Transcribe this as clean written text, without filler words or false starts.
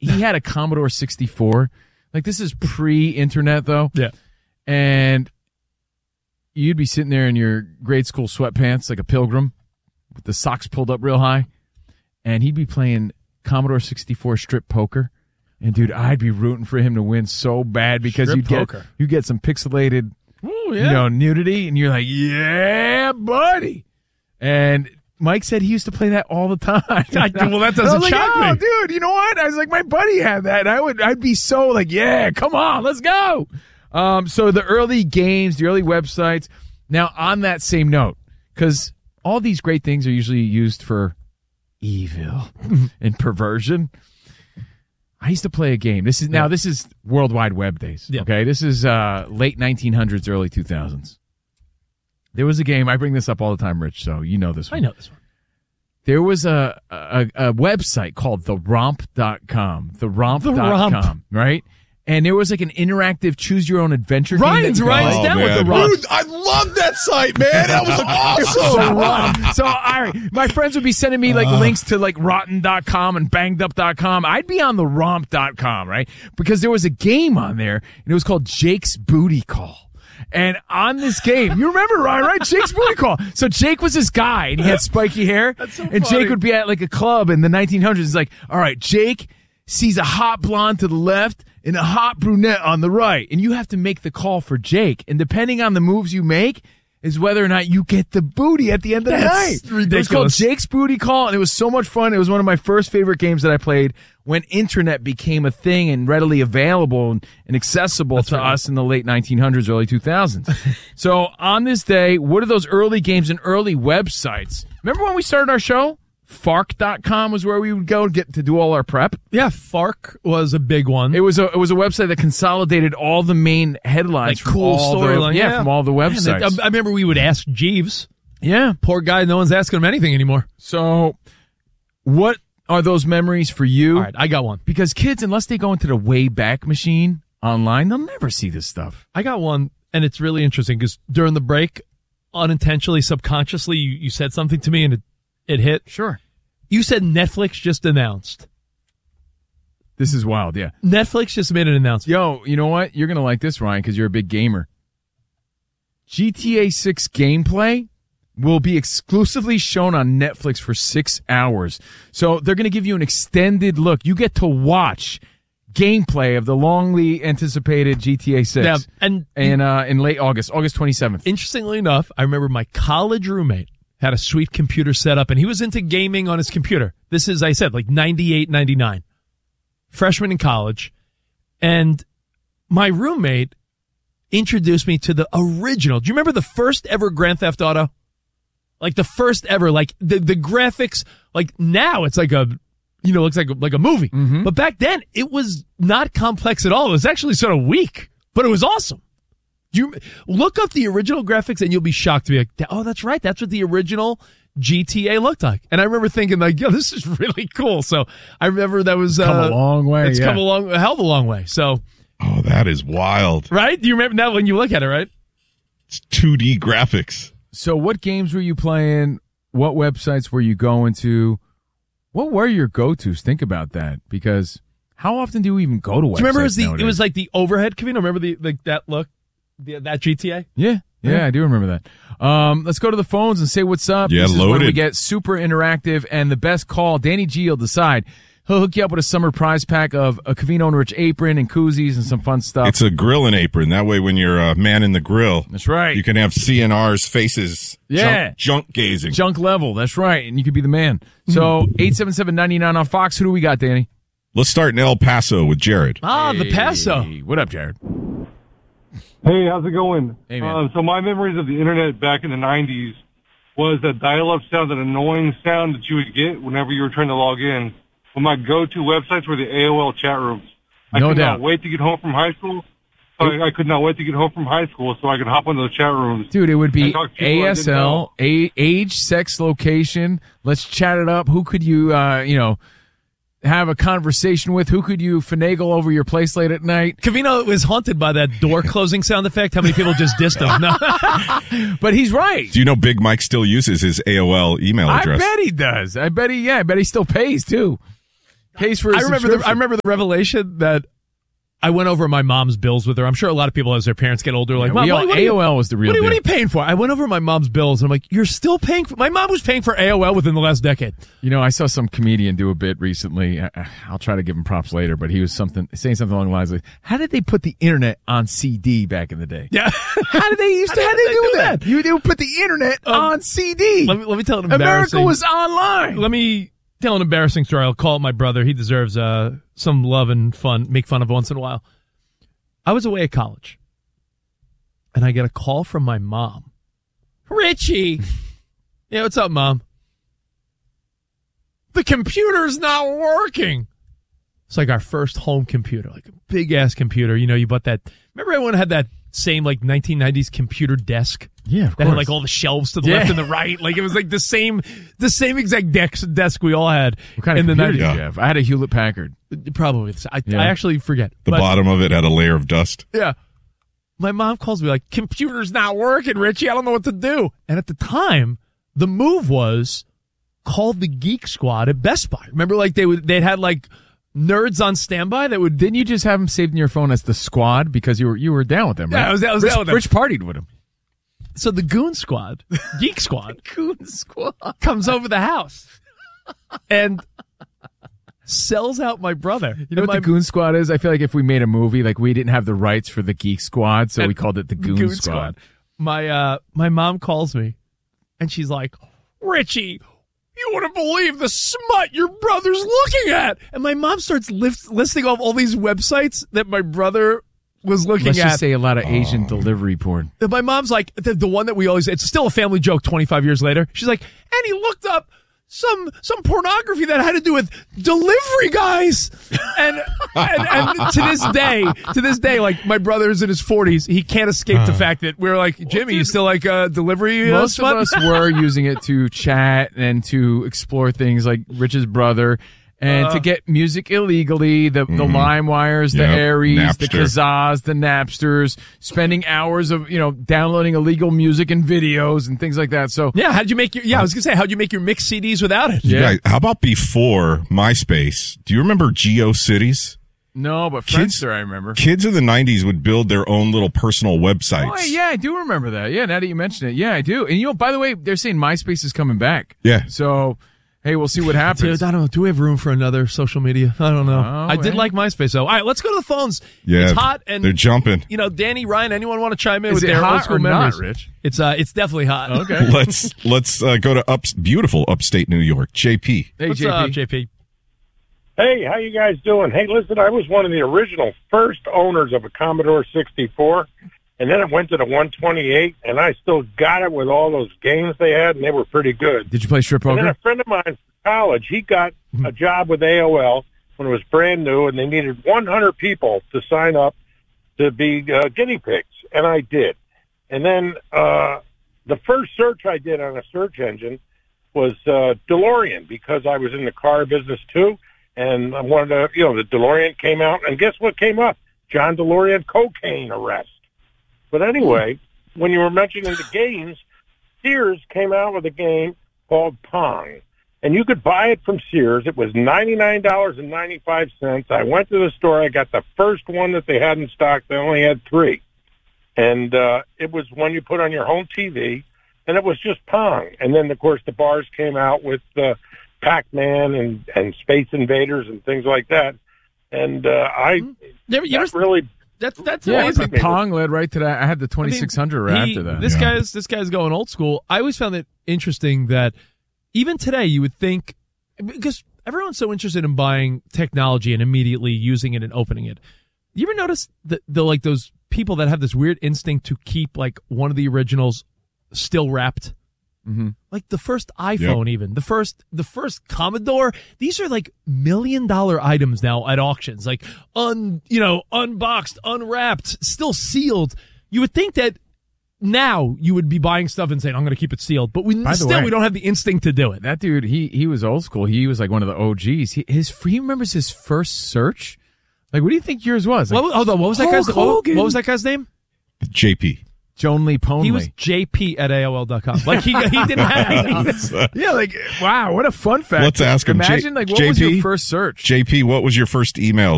he had a Commodore 64. Like, this is pre-internet, though. Yeah. And you'd be sitting there in your grade school sweatpants like a pilgrim with the socks pulled up real high, and he'd be playing Commodore 64 strip poker. And, dude, I'd be rooting for him to win so bad because you get some pixelated nudity, and you're like, yeah, buddy. And Mike said he used to play that all the time. Well, that doesn't shock me. Dude, you know what? I was like, my buddy had that. And I'd be so like, yeah, come on, let's go. So the early games, the early websites. Now, on that same note, because all these great things are usually used for evil and perversion. I used to play a game. This is World Wide Web days. Yeah. Okay, this is late 1900s, early 2000s. There was a game. I bring this up all the time, Rich. So you know this one. I know this one. There was a website called theromp.com. Theromp.com, right? And there was like an interactive choose-your-own-adventure game. Ryan's down with the Romp. Dude, I love that site, man. That was awesome. So, all right, my friends would be sending me like links to like rotten.com and bangedup.com. I'd be on the romp.com, right? Because there was a game on there, and it was called Jake's Booty Call. And on this game, you remember, Ryan, right? Jake's Booty Call. So Jake was this guy, and he had spiky hair. That's so and funny. Jake would be at like a club in the 1900s. He's like, all right, Jake sees a hot blonde to the left and a hot brunette on the right. And you have to make the call for Jake. And depending on the moves you make is whether or not you get the booty at the end of the night. Ridiculous. It was called Jake's Booty Call, and it was so much fun. It was one of my first favorite games that I played when internet became a thing and readily available and accessible to us in the late 1900s, early 2000s. So on this day, what are those early games and early websites? Remember when we started our show? Fark.com was where we would go get to do all our prep. Yeah, Fark was a big one. It was a website that consolidated all the main headlines, Like cool storyline. From all the websites. Man, I remember we would ask Jeeves. Yeah, Poor guy, no one's asking him anything anymore. So, what are those memories for you? All right, I got one. Because kids, unless they go into the Wayback Machine online, they'll never see this stuff. I got one, and it's really interesting because during the break, unintentionally, subconsciously, you said something to me, and it hit. Sure. You said Netflix just announced. This is wild, yeah. Netflix just made an announcement. Yo, you know what? You're going to like this, Ryan, because you're a big gamer. GTA 6 gameplay will be exclusively shown on Netflix for 6 hours. So they're going to give you an extended look. You get to watch gameplay of the longly anticipated GTA 6 Yeah, and in late August 27th. Interestingly enough, I remember my college roommate had a sweet computer set up, and he was into gaming on his computer. This is, I said, like 98, 99. Freshman in college. And my roommate introduced me to the original. Do you remember the first ever Grand Theft Auto? Like the first ever, like the graphics, like now it's like looks like a movie. Mm-hmm. But back then it was not complex at all. It was actually sort of weak, but it was awesome. You look up the original graphics and you'll be shocked to be like, oh, that's right. That's what the original GTA looked like. And I remember thinking like, yo, this is really cool. So I remember that was come a long way. It's come a hell of a long way. So, oh, that is wild. Right? Do you remember now when you look at it, right? It's 2D graphics. So what games were you playing? What websites were you going to? What were your go-tos? Think about that, because how often do we even go to websites? Do you remember nowadays? it was like the overhead, Kavino? Remember that look? That GTA? Yeah, I do remember that. Let's go to the phones and say what's up. Yeah, this is loaded. when we get super interactive, and the best call, Danny G will decide. He'll hook you up with a summer prize pack of a Covino and Rich apron and koozies and some fun stuff. It's a grilling apron. That way when you're a man in the grill, that's right. You can have CNR's faces junk gazing. Junk level, that's right, and you could be the man. So 877-99 on Fox. Who do we got, Danny? Let's start in El Paso with Jared. The Paso. What up, Jared? Hey, how's it going? Hey, man. So my memories of the internet back in the 90s was that dial-up sound, that annoying sound that you would get whenever you were trying to log in. Well, my go-to websites were the AOL chat rooms. I could not wait to get home from high school. I could not wait to get home from high school so I could hop into those chat rooms. Dude, it would be ASL, age, sex, location. Let's chat it up. Who could you, have a conversation with? Who could you finagle over your place late at night? Covino was haunted by that door closing sound effect. How many people just dissed him? No. But he's right. Do you know Big Mike still uses his AOL email address? I bet he does. I bet he still pays too. pays for his I remember the revelation that I went over my mom's bills with her. I'm sure a lot of people, as their parents get older, like, Mom, AOL was the real deal. What are you paying for? I went over my mom's bills, and I'm like, you're still paying for... My mom was paying for AOL within the last decade. You know, I saw some comedian do a bit recently. I'll try to give him props later, but he was saying something along the lines like, how did they put the internet on CD back in the day? Yeah. How did they do that? You would put the internet on CD. Let me tell an embarrassing... America was online. Let me tell an embarrassing story. I'll call my brother. He deserves some love and fun, make fun of once in a while. I was away at college, and I get a call from my mom. Richie. Yeah, what's up, Mom? The computer's not working. It's like our first home computer, like a big-ass computer. You know, you bought that. Remember everyone had that same, like, 1990s computer desk? Yeah, of course. That had, like, all the shelves to the left and the right. Like, it was like the same exact desk we all had. What kind of computer did you have? I had a Hewlett-Packard. Probably. I actually forget. The bottom of it had a layer of dust. Yeah. My mom calls me like, computer's not working, Richie. I don't know what to do. And at the time, the move was call the Geek Squad at Best Buy. Remember, like, they'd had, like, nerds on standby that would... Didn't you just have them saved in your phone as the Squad because you were down with them, right? Yeah, I was down with them. Rich partied with them. So the Goon Squad, Geek Squad, Goon Squad comes over the house and sells out my brother. You know what the Goon Squad is? I feel like if we made a movie, like we didn't have the rights for the Geek Squad, so we called it the Goon Squad. My mom calls me, and she's like, Richie, you wouldn't believe the smut your brother's looking at. And my mom starts listing off all these websites that my brother was looking Let's at. just say a lot of Asian delivery porn. My mom's like, the one that we always, it's still a family joke 25 years later. She's like, and he looked up some pornography that had to do with delivery guys. And to this day, like, my brother's in his 40s. He can't escape the fact that we're like, Jimmy, you still like delivery? Most of us were using it to chat and to explore things like Rich's brother. And to get music illegally, the LimeWires, the Aries, Napster. the Kazaa, the Napsters, spending hours of, downloading illegal music and videos and things like that. So yeah, how'd you make your mixed CDs without it? Yeah. How about before MySpace? Do you remember GeoCities? No, but Friendster, I remember. Kids in the 90s would build their own little personal websites. Oh, yeah, I do remember that. Yeah, now that you mention it. Yeah, I do. And, by the way, they're saying MySpace is coming back. Yeah. So... hey, we'll see what happens. Dude, I don't know. Do we have room for another social media? I don't know. I did like MySpace, though. All right, let's go to the phones. Yeah, it's hot, and they're jumping. Danny, Ryan, anyone want to chime in with their hot old school or memories? Not, Rich? It's definitely hot. Okay. Let's go to beautiful upstate New York. JP. Hey, what's JP. up, JP? Hey, how you guys doing? Hey, listen, I was one of the original first owners of a Commodore 64. And then it went to the 128, and I still got it with all those games they had, and they were pretty good. Did you play strip poker? And then a friend of mine from college, he got a job with AOL when it was brand new, and they needed 100 people to sign up to be guinea pigs, and I did. And then the first search I did on a search engine was DeLorean, because I was in the car business too, and I wanted to, the DeLorean came out, and guess what came up? John DeLorean cocaine arrest. But anyway, when you were mentioning the games, Sears came out with a game called Pong. And you could buy it from Sears. It was $99.95. I went to the store. I got the first one that they had in stock. They only had 3. And it was one you put on your home TV, and it was just Pong. And then, of course, the bars came out with Pac-Man and Space Invaders and things like that. And That's yeah, amazing. Pong led right to that. I had the 2600 after that. This guy's going old school. I always found it interesting that even today you would think, because everyone's so interested in buying technology and immediately using it and opening it. You ever notice the like those people that have this weird instinct to keep like one of the originals still wrapped? Mm-hmm. Like the first iPhone, even the first Commodore. These are like $1 million items now at auctions, like unboxed, unwrapped, still sealed. You would think that now you would be buying stuff and saying, "I'm going to keep it sealed," but we don't have the instinct to do it. That dude, he was old school. He was like one of the OGs. He remembers his first search. Like, what do you think yours was? Like, what was that guy's? What was that guy's name? JP. Joan Lee Ponley. He was JP at AOL.com. Like he didn't have. Yeah, like wow, what a fun fact. Let's ask him. Imagine like what was your first search? JP, what was your first email